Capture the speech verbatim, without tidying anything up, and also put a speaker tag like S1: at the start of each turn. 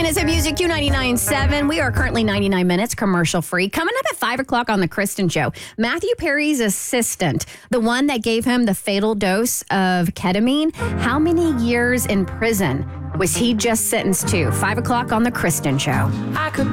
S1: It's a Music Q ninety-nine point seven. We are currently ninety-nine minutes commercial free. Coming up at five o'clock on The Kristen Show, Matthew Perry's assistant, the one that gave him the fatal dose of ketamine, how many years in prison was he just sentenced to? five o'clock on The Kristen Show.
S2: I could